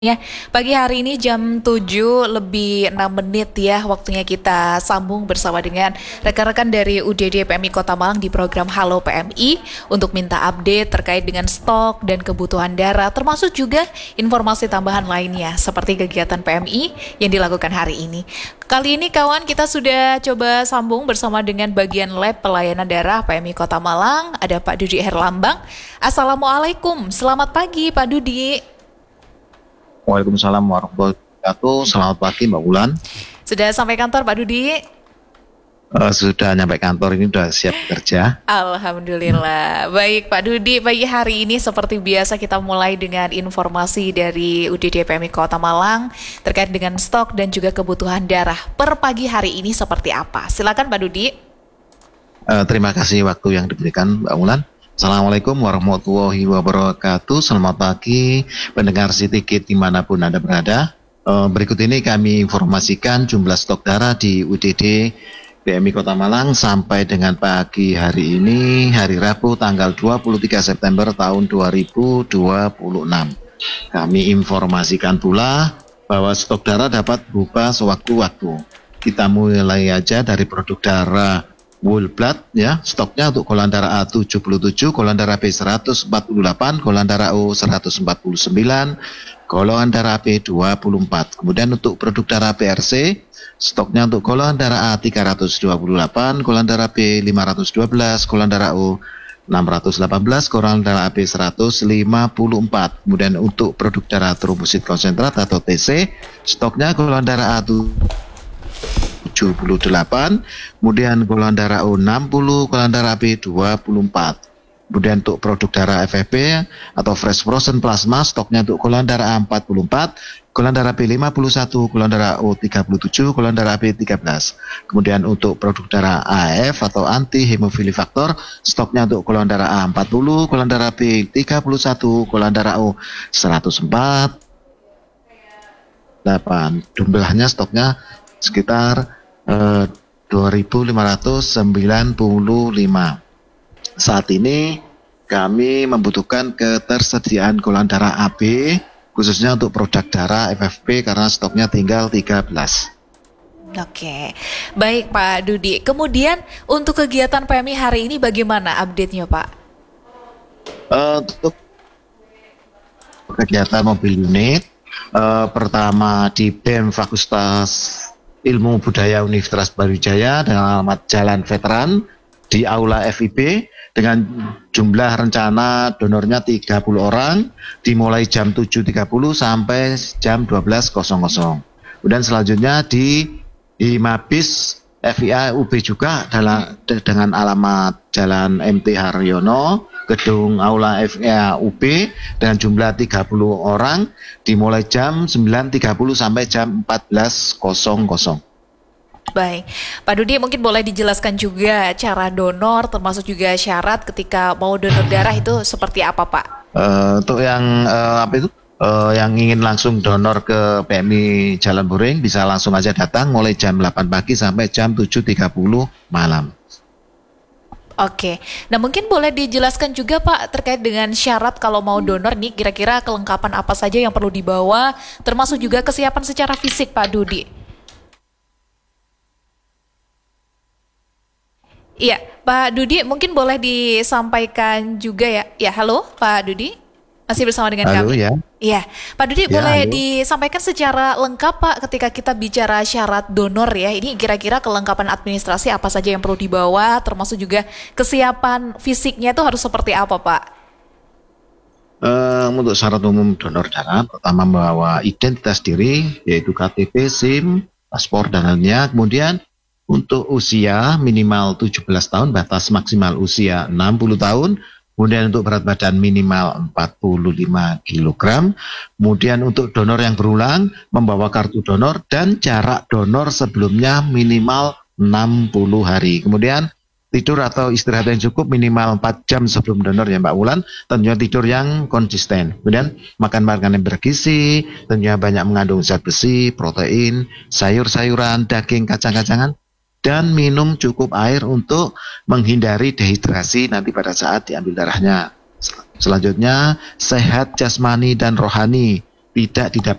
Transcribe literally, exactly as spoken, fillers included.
Ya, pagi hari ini jam tujuh lebih enam menit ya waktunya kita sambung bersama dengan rekan-rekan dari U D D P M I Kota Malang di program Halo P M I untuk minta update terkait dengan stok dan kebutuhan darah termasuk juga informasi tambahan lainnya seperti kegiatan P M I yang dilakukan hari ini. Kali ini kawan kita sudah coba sambung bersama dengan bagian lab pelayanan darah P M I Kota Malang, ada Pak Dudi Herlambang. Assalamualaikum, selamat pagi Pak Dudi. Waalaikumsalam warahmatullahi wabarakatuh. Selamat pagi Mbak Wulan. Sudah sampai kantor Pak Dudi? Uh, sudah nyampe kantor, ini sudah siap kerja. Alhamdulillah. Baik Pak Dudi, pagi hari ini seperti biasa kita mulai dengan informasi dari U D D P M I Kota Malang terkait dengan stok dan juga kebutuhan darah. Per pagi hari ini seperti apa? Silakan Pak Dudi. Uh, terima kasih waktu yang diberikan Mbak Wulan. Assalamualaikum warahmatullahi wabarakatuh. Selamat pagi pendengar Sitikit dimanapun Anda berada. Uh, berikut ini kami informasikan jumlah stok darah di U D D P M I Kota Malang sampai dengan pagi hari ini, hari Rabu tanggal dua puluh tiga September tahun dua ribu dua puluh enam. Kami informasikan pula bahwa stok darah dapat berubah sewaktu-waktu. Kita mulai aja dari produk darah whole blood ya, stoknya untuk golongan darah A tujuh puluh tujuh, golongan darah B seratus empat puluh delapan, golongan darah O seratus empat puluh sembilan, golongan darah B dua puluh empat. Kemudian untuk produk darah B R C, stoknya untuk golongan darah A tiga ratus dua puluh delapan, golongan darah B lima ratus dua belas, golongan darah O enam ratus delapan belas, golongan darah A B seratus lima puluh empat. Kemudian untuk produk darah trombosit konsentrat atau T C, stoknya golongan darah A tujuh puluh delapan, kemudian golongan darah O enam puluh, golongan darah B dua puluh empat. Kemudian untuk produk darah F F P atau fresh frozen plasma, stoknya untuk golongan darah A empat puluh empat, golongan darah B lima puluh satu, golongan darah O tiga puluh tujuh, golongan darah B tiga belas. Kemudian untuk produk darah A F atau anti hemofili faktor, stoknya untuk golongan darah A empat puluh, golongan darah B tiga puluh satu, golongan darah O seratus empat, delapan. Jumlahnya stoknya sekitar eh, dua ribu lima ratus sembilan puluh lima. Saat ini kami membutuhkan ketersediaan golongan darah A B khususnya untuk produk darah F F P karena stoknya tinggal tiga belas. Oke, baik Pak Dudi. Kemudian untuk kegiatan P M I hari ini bagaimana update-nya Pak? Uh, untuk kegiatan mobil unit, uh, pertama di B E M Fakultas Ilmu Budaya Universitas Brawijaya dengan alamat Jalan Veteran di Aula F I B dengan jumlah rencana donornya tiga puluh orang dimulai jam tujuh tiga puluh sampai jam dua belas. Kemudian selanjutnya di I Mabis F I A U B juga adalah dengan alamat Jalan M T Haryono, gedung Aula F I A U B dengan jumlah tiga puluh orang dimulai jam sembilan tiga puluh sampai jam empat belas. Baik, Pak Dudi mungkin boleh dijelaskan juga cara donor termasuk juga syarat ketika mau donor darah itu seperti apa Pak? Uh, untuk yang uh, apa itu? Uh, yang ingin langsung donor ke P M I Jalan Buring bisa langsung aja datang mulai jam delapan pagi sampai jam tujuh tiga puluh malam. Oke, nah mungkin boleh dijelaskan juga Pak terkait dengan syarat kalau mau donor nih kira-kira kelengkapan apa saja yang perlu dibawa termasuk juga kesiapan secara fisik Pak Dudi. Iya, Pak Dudi mungkin boleh disampaikan juga ya. Ya, halo Pak Dudi, masih bersama dengan halo, kami. Ya. Iya, Pak Dudi Ya, boleh halo. disampaikan secara lengkap Pak ketika kita bicara syarat donor ya. Ini kira-kira kelengkapan administrasi apa saja yang perlu dibawa, termasuk juga kesiapan fisiknya itu harus seperti apa Pak? Uh, untuk syarat umum donor darah, pertama membawa identitas diri yaitu K T P, SIM, paspor dan lainnya. Kemudian untuk usia minimal tujuh belas tahun, batas maksimal usia enam puluh tahun. Kemudian untuk berat badan minimal empat puluh lima kilogram. Kemudian untuk donor yang berulang, membawa kartu donor dan jarak donor sebelumnya minimal enam puluh hari. Kemudian tidur atau istirahat yang cukup minimal empat jam sebelum donor ya Mbak Wulan. Tentunya tidur yang konsisten. Kemudian makan makanan yang bergizi, tentunya banyak mengandung zat besi, protein, sayur-sayuran, daging, kacang-kacangan. Dan minum cukup air untuk menghindari dehidrasi nanti pada saat diambil darahnya. Selanjutnya, sehat jasmani dan rohani. tidak